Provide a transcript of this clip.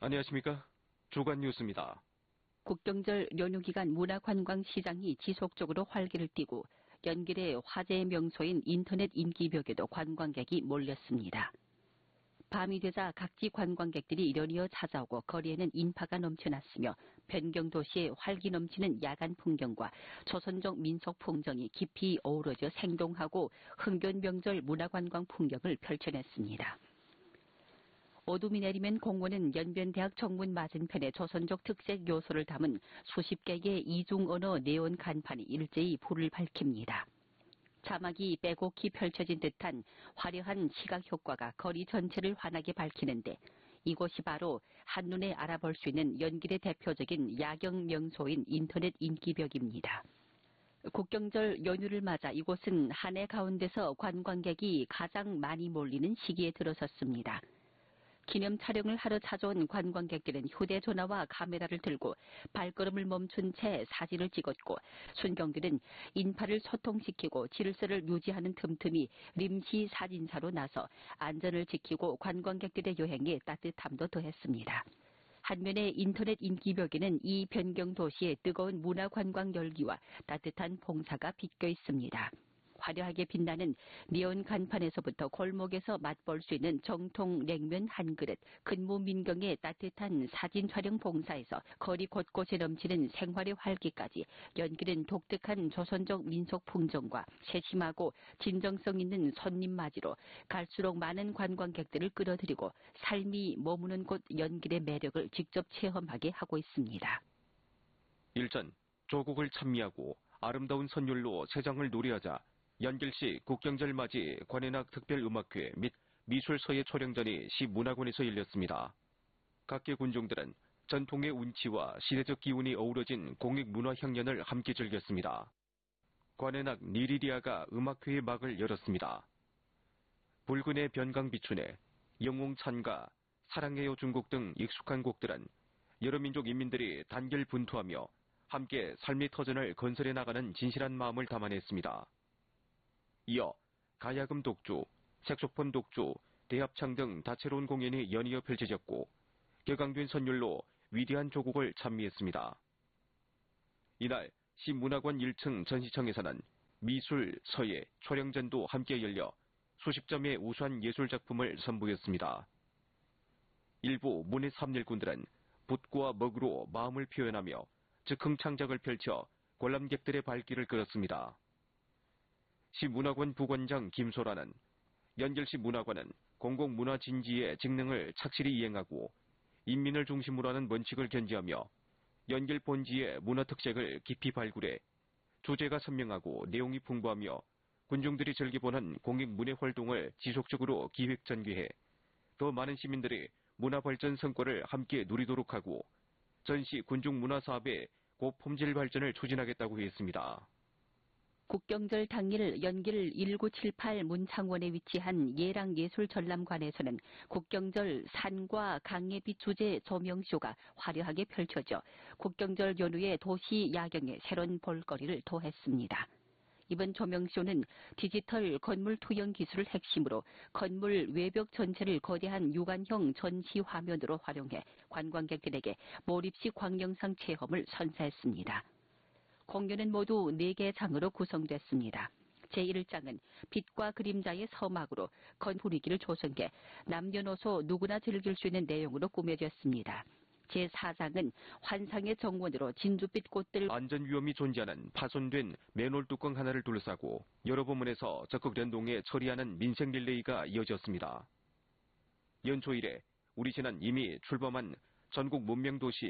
안녕하십니까? 주간 뉴스입니다. 국경절 연휴 기간 문화관광시장이 지속적으로 활기를 띠고 연길의 화제의 명소인 인터넷 인기벽에도 관광객이 몰렸습니다. 밤이 되자 각지 관광객들이 연이어 찾아오고 거리에는 인파가 넘쳐났으며 변경도시의 활기 넘치는 야간 풍경과 조선족 민속 풍경이 깊이 어우러져 생동하고 흥겨운 명절 문화관광 풍경을 펼쳐냈습니다. 어둠이 내리면 공원은 연변대학 정문 맞은편에 조선족 특색 요소를 담은 수십 개의 이중언어 네온 간판이 일제히 불을 밝힙니다. 자막이 빼곡히 펼쳐진 듯한 화려한 시각 효과가 거리 전체를 환하게 밝히는데 이곳이 바로 한눈에 알아볼 수 있는 연길의 대표적인 야경 명소인 인터넷 인기벽입니다. 국경절 연휴를 맞아 이곳은 한 해 가운데서 관광객이 가장 많이 몰리는 시기에 들어섰습니다. 기념 촬영을 하러 찾아온 관광객들은 휴대전화와 카메라를 들고 발걸음을 멈춘 채 사진을 찍었고 순경들은 인파를 소통시키고 질서를 유지하는 틈틈이 림시 사진사로 나서 안전을 지키고 관광객들의 여행에 따뜻함도 더했습니다. 한면에 인터넷 인기벽에는 이 변경 도시의 뜨거운 문화관광 열기와 따뜻한 봉사가 비껴 있습니다. 화려하게 빛나는 네온 간판에서부터 골목에서 맛볼 수 있는 정통 냉면 한 그릇, 근무 민경의 따뜻한 사진 촬영 봉사에서 거리 곳곳에 넘치는 생활의 활기까지 연길은 독특한 조선족 민속 풍정과 세심하고 진정성 있는 손님 맞이로 갈수록 많은 관광객들을 끌어들이고 삶이 머무는 곳 연길의 매력을 직접 체험하게 하고 있습니다. 일전 조국을 찬미하고 아름다운 선율로 세상을 노래하자 연길시 국경절 맞이 관현악 특별음악회 및 미술서예 촬영전이 시 문화관에서 열렸습니다. 각계 군중들은 전통의 운치와 시대적 기운이 어우러진 공익문화 향연을 함께 즐겼습니다. 관현악 니리리아가 음악회의 막을 열었습니다. 붉은의 변강비춘에 영웅찬가 사랑해요 중국 등 익숙한 곡들은 여러 민족 인민들이 단결 분투하며 함께 삶의 터전을 건설해 나가는 진실한 마음을 담아냈습니다. 이어 가야금 독주, 색소폰 독주, 대합창 등 다채로운 공연이 연이어 펼쳐졌고 격앙된 선율로 위대한 조국을 찬미했습니다. 이날 시 문화관 1층 전시청에서는 미술, 서예, 촬영전도 함께 열려 수십 점의 우수한 예술작품을 선보였습니다. 일부 문예 삼일꾼들은 붓과 먹으로 마음을 표현하며 즉흥 창작을 펼쳐 관람객들의 발길을 끌었습니다. 시 문화관 부관장 김소라는 연길시 문화관은 공공문화진지의 직능을 착실히 이행하고 인민을 중심으로 하는 원칙을 견지하며 연길 본지의 문화특색을 깊이 발굴해 주제가 선명하고 내용이 풍부하며 군중들이 즐겨보는 공익문예 활동을 지속적으로 기획전개해 더 많은 시민들이 문화발전 성과를 함께 누리도록 하고 전시 군중문화사업의 고품질 발전을 추진하겠다고 했습니다. 국경절 당일 연길 1978 문창원에 위치한 예랑예술전람관에서는 국경절 산과 강의 빛 주제 조명쇼가 화려하게 펼쳐져 국경절 연휴의 도시 야경에 새로운 볼거리를 더했습니다. 이번 조명쇼는 디지털 건물 투영 기술을 핵심으로 건물 외벽 전체를 거대한 육안형 전시 화면으로 활용해 관광객들에게 몰입식 광영상 체험을 선사했습니다. 공연은 모두 4개 장으로 구성됐습니다. 제1장은 빛과 그림자의 서막으로 건물이기를 조성해 남녀노소 누구나 즐길 수 있는 내용으로 꾸며졌습니다. 제4장은 환상의 정원으로 진주빛 꽃들 안전 위험이 존재하는 파손된 맨홀 뚜껑 하나를 둘러싸고 여러 부문에서 적극 연동해 처리하는 민생 릴레이가 이어졌습니다. 연초 이래 우리 시는 이미 출범한 전국 문명도시